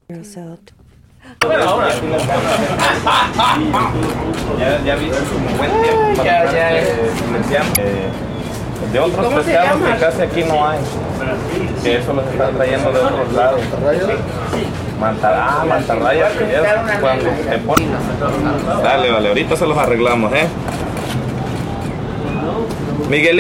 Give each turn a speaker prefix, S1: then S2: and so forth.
S1: Bueno, ahora. Ya viste como buen tiempo. De otros pescados que casi aquí no hay. Que eso los están trayendo de otros lados. Mantarraya, que es cuando se pone. Dale, vale, ahorita se los arreglamos, Miguel.